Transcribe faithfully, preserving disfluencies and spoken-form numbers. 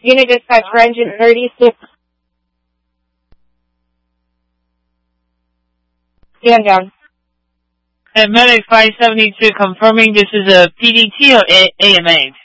Unit dispatch for engine thirty-six. Stand down. And Medic five seventy-two confirming this is a P D T or A M A?